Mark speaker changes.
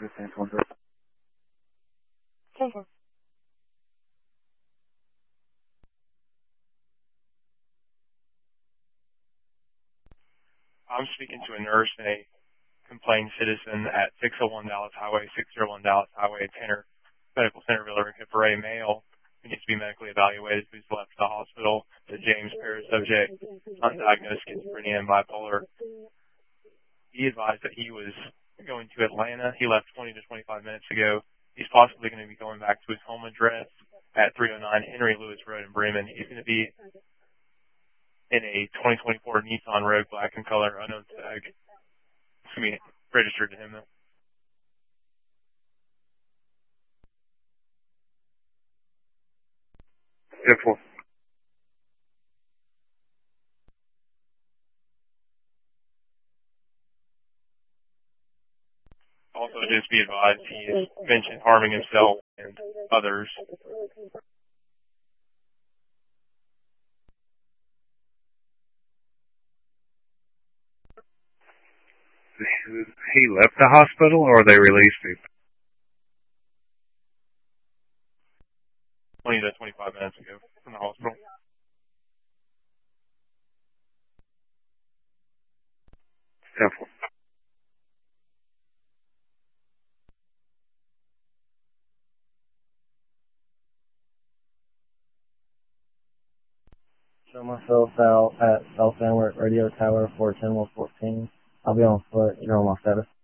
Speaker 1: I'm speaking to a nurse and a complained citizen at 601 Dallas Highway, 601 Dallas Highway, Tanner Medical Center, Villa Rica, for a male who needs to be medically evaluated who's left the hospital. The James Perez subject, undiagnosed schizophrenia and bipolar. He advised that he was going to Atlanta. He left 20 to 25 minutes ago. He's possibly going to be going back to his home address at 309 Henry Lewis Road in Bremen. He's going to be in a 2024 Nissan Rogue, black in color, unknown tag. It's going to be registered to him, though.
Speaker 2: Simple.
Speaker 1: Also, just be advised, he's mentioned harming himself and others.
Speaker 2: He left the hospital or they released him?
Speaker 1: 20 to 25 minutes ago from the hospital.
Speaker 2: Simple.
Speaker 3: Show myself out at South Sandwich Radio Tower 410-114. I'll be on foot. You're on my status.